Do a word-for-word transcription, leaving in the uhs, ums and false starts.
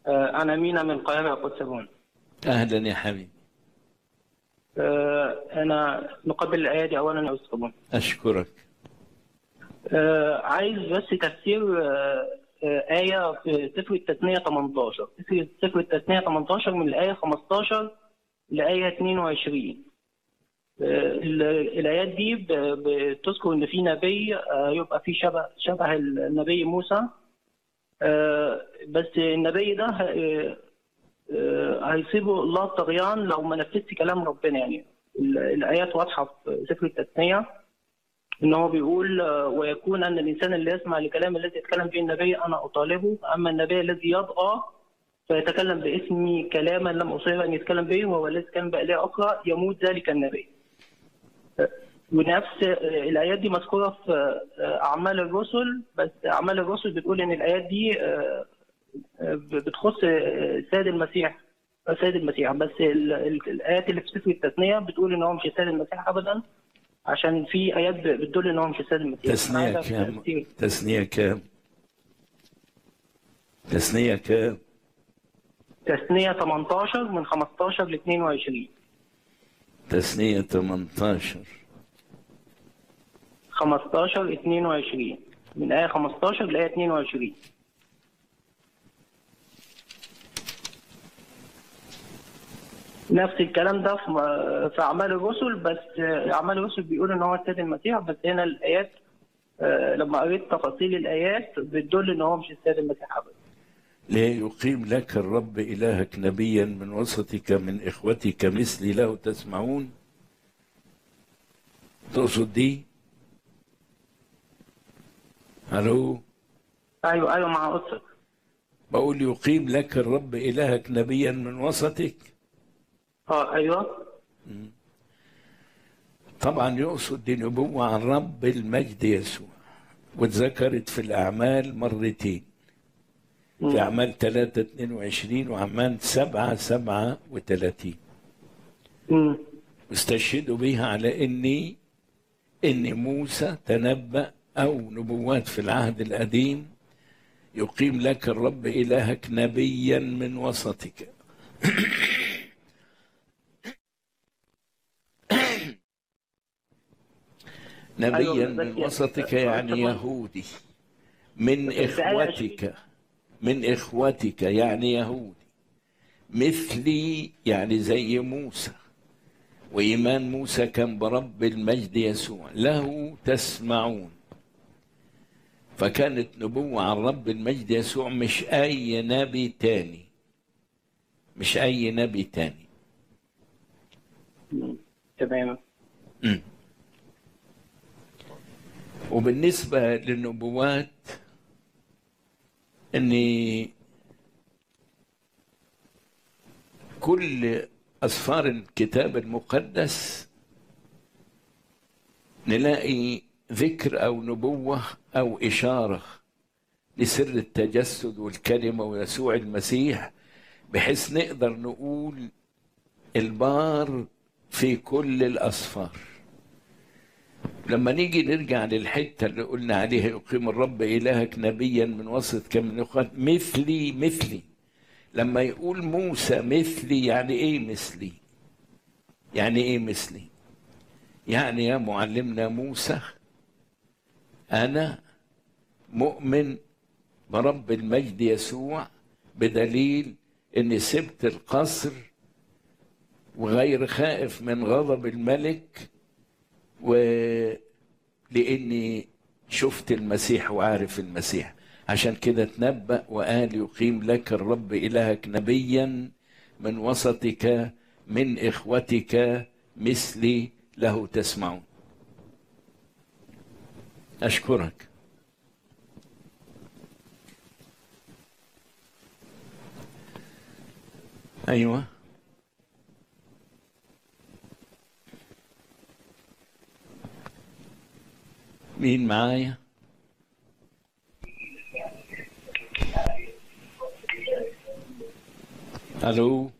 آه، أنا مينا من القاهرة قدسبون. أهلا يا حبيبي. آه، أنا نقبل الآية دي أولا يا أستاذ قدسبون. أشكرك. آه، عايز بس تفسير آه، آه، آية في سفر التثنية ثمانية عشر، سفر سفر التثنية ثمانية عشر من الآية خمسة عشر لآية اثنين وعشرين. آه، ال- الآيات دي ب- بتذكر إن في نبي آه، يبقى في شبه شبه النبي موسى. آه، بس النبي ده آه، آه، هيصيبه الله الطغيان لو ما نفذش كلام ربنا. يعني ال- الآيات واضحة في سفر التثنية إن هو بيقول آه، ويكون أن الإنسان اللي يسمع لكلام الذي يتكلم به النبي أنا أطالبه، أما النبي الذي يطغى فيتكلم باسمي كلاما لم أصيب أن يتكلم به وهو الذي كان بآلهة أخرى يموت ذلك النبي. آه، ونفس آه، الآيات دي مذكورة في آه، أعمال الرسل، بس أعمال الرسل بتقول إن الآيات دي آه، آه، بتخص آه، السيد المسيح السيد المسيح بس ال- ال- الآيات اللي في سفر التثنية بتقول إن هو مش السيد المسيح أبدا، عشان في آيات بتدل إن هو مش السيد المسيح. أنا تثنية عايز أعرف كام؟ تفسير. تثنية كام؟ تثنية كام؟ تثنية ثمانية عشر من خمسة عشر ل اثنين وعشرين. تثنية ثمانية عشر. خمسة عشر اثنين وعشرين، من آية خمسة عشر لآية اثنين وعشرين. نفس الكلام ده في في أعمال الرسل، بس آه، أعمال الرسل بيقول إن هو السيد المسيح، بس هنا الآيات آه، لما قريت تفاصيل الآيات بتدل إن هو مش السيد المسيح أبدا. ليه يقيم لك الرب إلهك نبيا من وسطك من إخوتك مثلي له تسمعون؟ تقصد دي؟ ألو؟ أيوه أيوه مع قدسك. بقول يقيم لك الرب إلهك نبيا من وسطك. أه أيوه. طبعا يقصد دي نبوة عن رب المجد يسوع، واتذكرت في الأعمال مرتين، في مم. أعمال ثلاثة اثنين وعشرين وأعمال سبعة سبعة وثلاثين. مم. واستشهدوا بها على إني إن موسى تنبأ أو نبوات في العهد القديم يقيم لك الرب إلهك نبيا من وسطك. أيوه نبيا بس من يا وسطك آه، يعني أستاذ، يهودي من بس في آية عشرين. إخوتك، من إخوتك يعني يهودي مثلي يعني زي موسى، وإيمان موسى كان برب المجد يسوع له تسمعون. فكانت نبوة عن رب المجد يسوع، مش أي نبي تاني، مش أي نبي تاني. مم. تمام. م. وبالنسبة للنبوات، أن كل أسفار الكتاب المقدس نلاقي ذكر أو نبوة أو إشارة لسر التجسد والكلمة ويسوع المسيح، بحيث نقدر نقول البار في كل الأسفار. لما نيجي نرجع للحتة اللي قلنا عليها يقيم الرب إلهك نبيا من وسط كم من إخوات مثلي مثلي، لما يقول موسى مثلي يعني إيه مثلي؟ يعني إيه مثلي؟ يعني يا معلمنا موسى أنا مؤمن برب المجد يسوع بدليل إني سبت القصر وغير خائف من غضب الملك، ولأني شفت المسيح وعارف المسيح. عشان كده تنبأ وقال يقيم لك الرب إلهك نبيا من وسطك من إخوتك مثلي له تسمعون. أشكرك. أيوة. مين معايا؟ ألو.